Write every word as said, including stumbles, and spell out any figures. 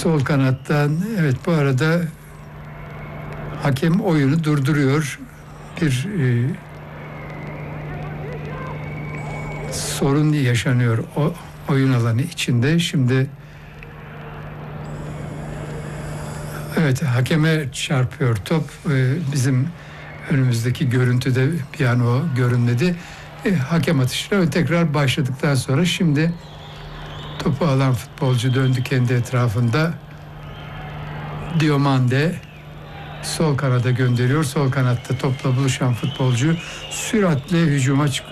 Sol kanattan, evet, bu arada hakem oyunu durduruyor. Bir e, sorun yaşanıyor o oyun alanı içinde. Şimdi evet, hakeme çarpıyor top. E, bizim önümüzdeki görüntüde bir an o görünmedi. E, hakem atışına tekrar başladıktan sonra şimdi topu alan futbolcu döndü kendi etrafında. Diomande sol kanada gönderiyor. Sol kanatta topla buluşan futbolcu süratle hücuma çıkıyor.